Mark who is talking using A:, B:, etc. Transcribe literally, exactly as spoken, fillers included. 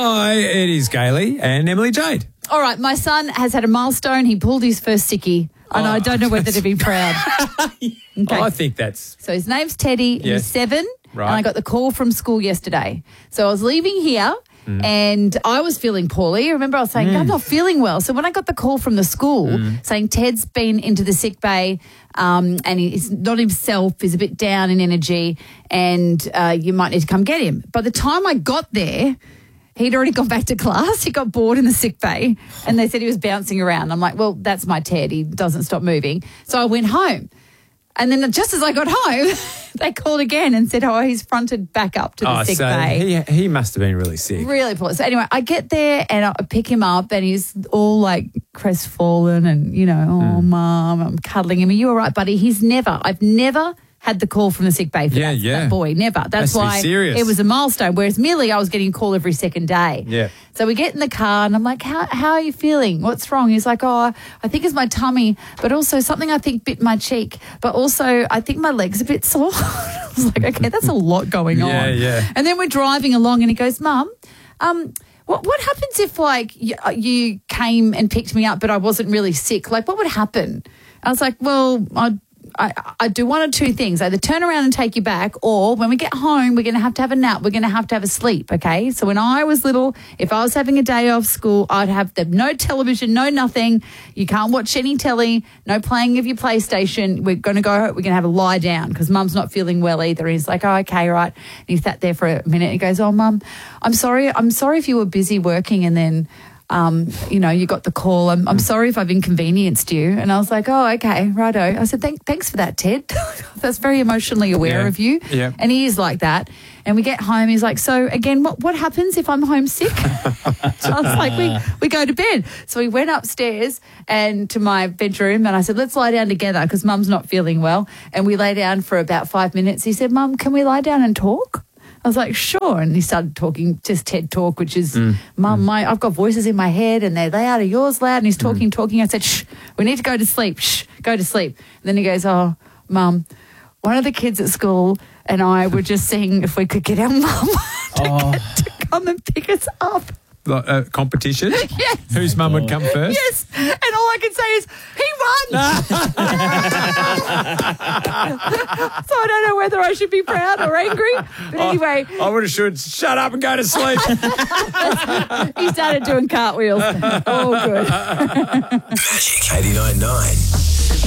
A: Hi, it is Gailey and Emily Jade.
B: All right, my son has had a milestone. He pulled his first sickie, and oh, I don't know whether to be proud.
A: Okay. I think that's...
B: So his name's Teddy.
A: Yes.
B: He's seven,
A: right.
B: And I got the call from school yesterday. So I was leaving here, mm. and I was feeling poorly. Remember, I was saying, mm. I'm not feeling well. So when I got the call from the school mm. saying Ted's been into the sick bay um, and he's not himself, he's a bit down in energy, and uh, you might need to come get him. By the time I got there... He'd already gone back to class. He got bored in the sick bay and they said he was bouncing around. I'm like, well, that's my Ted. He doesn't stop moving. So I went home. And then just as I got home, they called again and said, oh, he's fronted back up to the
A: oh,
B: sick
A: so
B: bay.
A: He, he must have been really sick.
B: Really poor. So anyway, I get there and I pick him up and he's all like crestfallen and, you know, oh, mm. Mum, I'm cuddling him. Are you all right, buddy? He's never, I've never... had the call from the sick bay for
A: yeah,
B: that,
A: yeah.
B: that boy. Never. That's why
A: serious.
B: It was a milestone, whereas Millie, I was getting a call every second day.
A: Yeah.
B: So we get in the car and I'm like, how, how are you feeling? What's wrong? He's like, oh, I think it's my tummy, but also something I think bit my cheek, but also I think my leg's a bit sore. I was like, okay, that's a lot going
A: yeah,
B: on.
A: Yeah, yeah.
B: And then we're driving along and he goes, Mum, um, what what happens if, like, you, you came and picked me up but I wasn't really sick? Like, what would happen? I was like, well, I'd I, I do one or two things. Either turn around and take you back, or when we get home, we're going to have to have a nap. We're going to have to have a sleep, okay? So when I was little, if I was having a day off school, I'd have the, no television, no nothing. You can't watch any telly, no playing of your PlayStation. We're going to go, we're going to have a lie down because Mum's not feeling well either. He's like, oh, okay, right. And he sat there for a minute. He goes, oh, Mum, I'm sorry. I'm sorry if you were busy working and then... Um, you know, you got the call. I'm, I'm sorry if I've inconvenienced you. And I was like, oh, okay, righto. I said, Thank, thanks for that, Ted. That's very emotionally aware
A: yeah.
B: of you.
A: Yeah.
B: And he is like that. And we get home. He's like, so again, what, what happens if I'm homesick? So I was like, we, we go to bed. So we went upstairs and to my bedroom and I said, let's lie down together because Mum's not feeling well. And we lay down for about five minutes. He said, Mum, can we lie down and talk? I was like, sure. And he started talking, just TED Talk, which is, mm. Mum, mm. my I've got voices in my head and they're loud are yours loud. And he's talking, mm. talking. I said, shh, we need to go to sleep. Shh, go to sleep. And then he goes, oh, Mum, one of the kids at school and I were just seeing if we could get our mum to,
A: oh.
B: get, to come and pick us up.
A: Like a competition?
B: Yes.
A: Whose mum would come first?
B: Yes. And all I can say is, he won. So I don't know whether I should be proud or angry. But anyway.
A: I, I would have should shut up and go to sleep.
B: He started doing cartwheels. Oh, good.
C: Magic eighty-nine point nine.